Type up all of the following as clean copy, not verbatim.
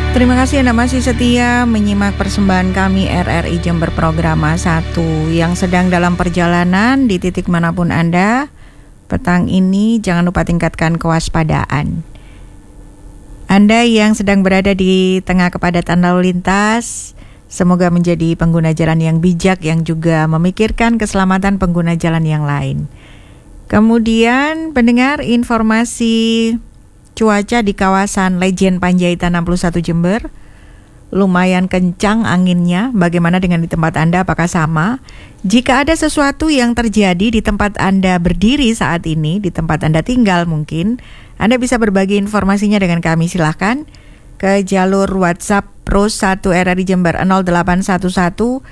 Terima kasih Anda masih setia menyimak persembahan kami RRI Jember Programa 1 yang sedang dalam perjalanan di titik manapun Anda. Petang ini jangan lupa tingkatkan kewaspadaan. Anda yang sedang berada di tengah kepadatan lalu lintas, semoga menjadi pengguna jalan yang bijak yang juga memikirkan keselamatan pengguna jalan yang lain. Kemudian pendengar informasi cuaca di kawasan Lejen Panjaitan 61 Jember, lumayan kencang anginnya. Bagaimana dengan di tempat Anda, apakah sama? Jika ada sesuatu yang terjadi di tempat Anda berdiri saat ini, di tempat Anda tinggal mungkin, Anda bisa berbagi informasinya dengan kami. Silahkan ke jalur WhatsApp Pro 1 RRI Jember 0811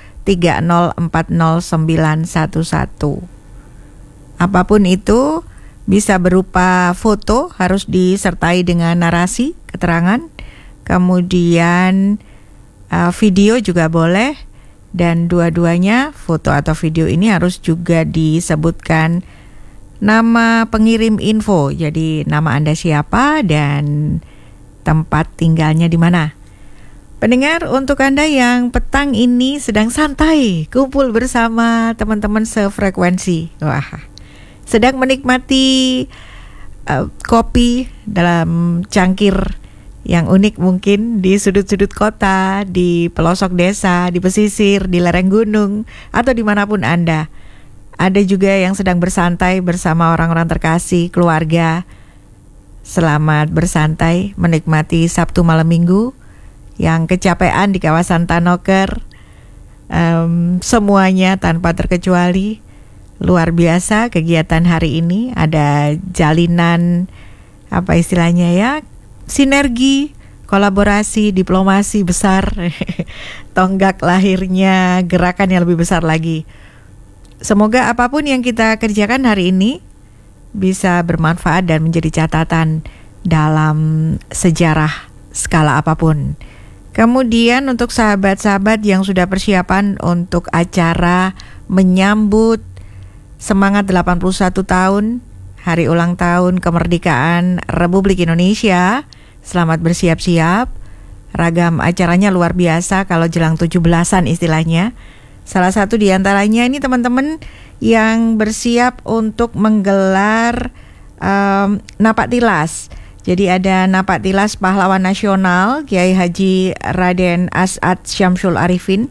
3040911. Apapun itu, bisa berupa foto, harus disertai dengan narasi, keterangan. Kemudian video juga boleh. Dan dua-duanya, foto atau video ini harus juga disebutkan nama pengirim info. Jadi nama Anda siapa dan tempat tinggalnya di mana. Pendengar, untuk Anda yang petang ini sedang santai, kumpul bersama teman-teman sefrekuensi. Wah, sedang menikmati kopi dalam cangkir yang unik mungkin di sudut-sudut kota, di pelosok desa, di pesisir, di lereng gunung, atau dimanapun Anda. Ada juga yang sedang bersantai bersama orang-orang terkasih, keluarga. Selamat bersantai, menikmati Sabtu malam minggu yang kecapean di kawasan Tanoker. Semuanya tanpa terkecuali. Luar biasa kegiatan hari ini, ada jalinan apa istilahnya ya, sinergi, kolaborasi, diplomasi besar, tonggak lahirnya gerakan yang lebih besar lagi. Semoga apapun yang kita kerjakan hari ini bisa bermanfaat dan menjadi catatan dalam sejarah skala apapun. Kemudian untuk sahabat-sahabat yang sudah persiapan untuk acara menyambut semangat 81 tahun Hari Ulang Tahun Kemerdekaan Republik Indonesia, selamat bersiap-siap. Ragam acaranya luar biasa kalau jelang 17-an istilahnya. Salah satu di antaranya ini teman-teman yang bersiap untuk menggelar napak tilas. Jadi ada napak tilas pahlawan nasional Kiai Haji Raden As'ad Syamsul Arifin.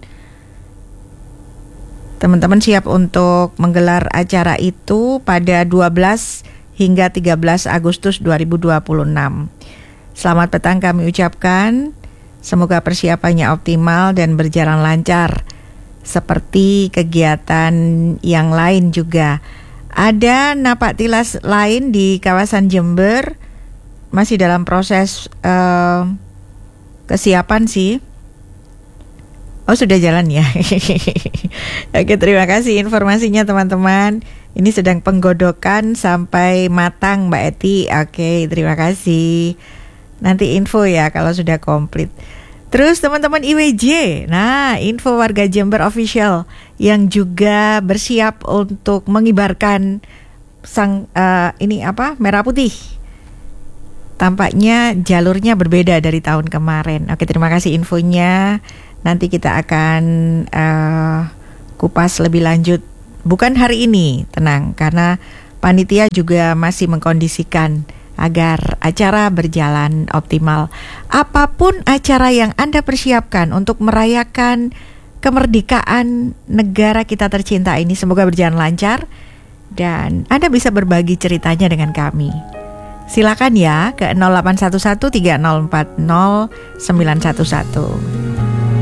Teman-teman siap untuk menggelar acara itu pada 12 hingga 13 Agustus 2026. Selamat petang kami ucapkan. Semoga persiapannya optimal dan berjalan lancar. Seperti kegiatan yang lain juga. Ada napak tilas lain di kawasan Jember. Masih dalam proses kesiapan sih. Oh, sudah jalan ya. Oke, terima kasih informasinya teman-teman. Ini sedang penggodokan sampai matang Mbak Eti. Oke, terima kasih. Nanti info ya kalau sudah komplit. Terus teman-teman IWJ. Nah, info warga Jember Official yang juga bersiap untuk mengibarkan sang merah putih. Tampaknya jalurnya berbeda dari tahun kemarin. Oke, terima kasih infonya. Nanti kita akan kupas lebih lanjut. Bukan hari ini, tenang, karena panitia juga masih mengkondisikan agar acara berjalan optimal. Apapun acara yang Anda persiapkan untuk merayakan kemerdekaan negara kita tercinta ini, semoga berjalan lancar dan Anda bisa berbagi ceritanya dengan kami. Silakan ya ke 0811 3040 911.